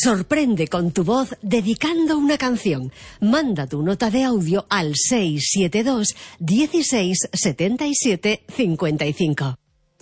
Sorprende con tu voz dedicando una canción. Manda tu nota de audio al 672 16 77 55.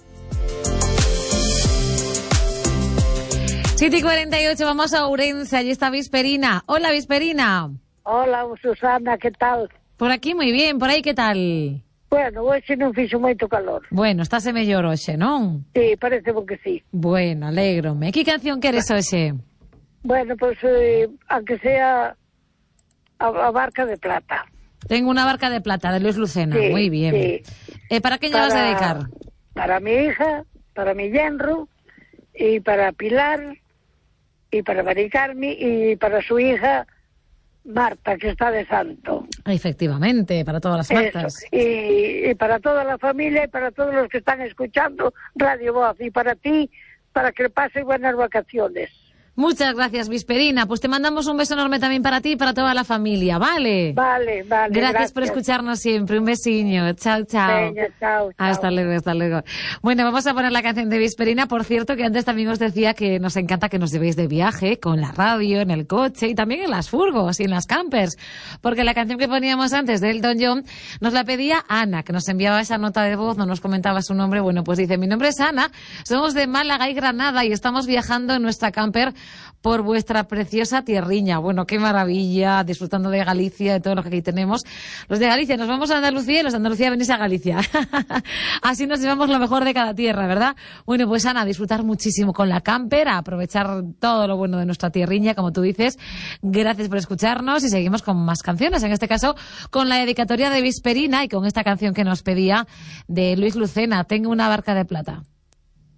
7:48, vamos a Ourense, allí está Visperina. Hola, Visperina. Hola, Susana, ¿qué tal? Por aquí muy bien, por aí que tal? Bueno, hoxe non fixo moito calor. Bueno, estáse mellor hoxe, non? Sí, parece porque sí. Bueno, alégrome. Que canción queres hoxe? Bueno, pues aunque sea a Barca de Plata. Tengo una barca de plata de Luis Lucena, Sí, muy bien. sí. ¿Para quién la vas a dedicar? Para mi hija, para mi yerno, y para Pilar, y para Mari Carmen, y para su hija Marta, que está de santo. Efectivamente, para todas las Martas. Y para toda la familia y para todos los que están escuchando Radio Voz, y para ti, para que pasen buenas vacaciones. Muchas gracias, Visperina. Pues te mandamos un beso enorme también para ti y para toda la familia, ¿vale? Vale. Gracias por escucharnos siempre. Un besiño. Chao, chao. Venga, chao. Hasta luego, hasta luego. Bueno, vamos a poner la canción de Visperina. Por cierto, que antes también os decía que nos encanta que nos llevéis de viaje con la radio, en el coche y también en las furgos y en las campers. Porque la canción que poníamos antes de Elton John nos la pedía Ana, que nos enviaba esa nota de voz, no nos comentaba su nombre. Bueno, pues dice, mi nombre es Ana, somos de Málaga y Granada y estamos viajando en nuestra camper por vuestra preciosa tierriña. Bueno, qué maravilla, disfrutando de Galicia, de todo lo que aquí tenemos. Los de Galicia nos vamos a Andalucía y los de Andalucía venís a Galicia. Así nos llevamos lo mejor de cada tierra, ¿verdad? Bueno, pues Ana, a disfrutar muchísimo con la camper, a aprovechar todo lo bueno de nuestra tierriña, como tú dices. Gracias por escucharnos y seguimos con más canciones, en este caso con la dedicatoria de Visperina y con esta canción que nos pedía de Luis Lucena, Tengo una barca de plata.